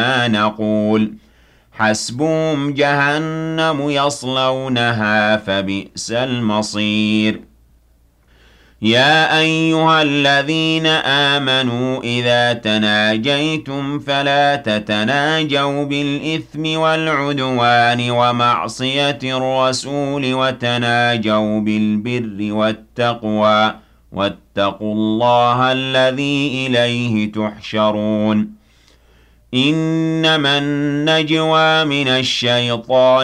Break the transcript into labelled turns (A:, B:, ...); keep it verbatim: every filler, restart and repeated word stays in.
A: نقول حسبهم جهنم يصلونها فبئس المصير يا أيها الذين آمنوا إذا تناجيتم فلا تتناجوا بالإثم والعدوان ومعصية الرسول وتناجوا بالبر والتقوى واتقوا الله الذي إليه تحشرون إنما النجوى من الشيطان